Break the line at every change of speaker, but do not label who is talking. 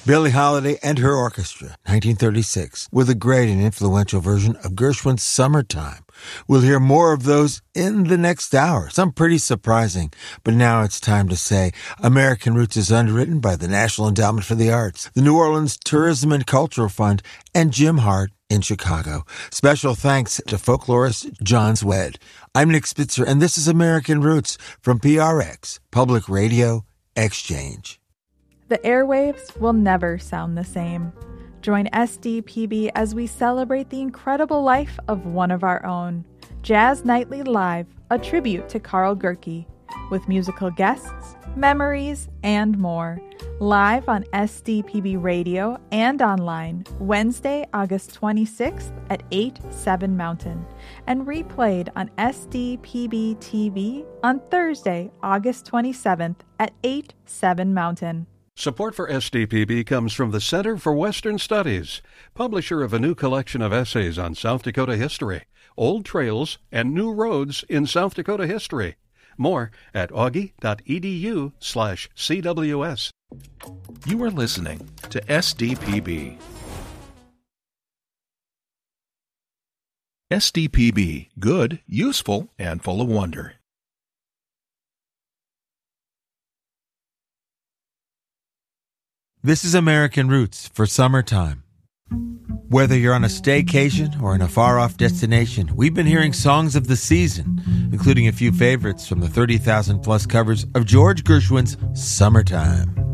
Billie Holiday and her orchestra, 1936, with a great and influential version of Gershwin's Summertime. We'll hear more of those in the next hour, some pretty surprising. But now it's time to say American Roots is underwritten by the National Endowment for the Arts, the New Orleans Tourism and Cultural Fund, and Jim Hart in Chicago. Special thanks to folklorist John Swed. I'm Nick Spitzer, and this is American Roots from PRX, Public Radio Exchange.
The airwaves will never sound the same. Join SDPB as we celebrate the incredible life of one of our own. Jazz Nightly Live, a tribute to Carl Gerke, with musical guests, memories, and more. Live on SDPB Radio and online, Wednesday, August 26th at 8/7 Mountain, and replayed on SDPB TV on Thursday, August 27th at 8/7 Mountain.
Support for SDPB comes from the Center for Western Studies, publisher of a new collection of essays on South Dakota history, old trails, and new roads in South Dakota history. More at augie.edu/CWS.
You are listening to SDPB. SDPB, good, useful, and full of wonder.
This is American Roots for Summertime. Whether you're on a staycation or in a far-off destination, we've been hearing songs of the season, including a few favorites from the 30,000-plus covers of George Gershwin's Summertime.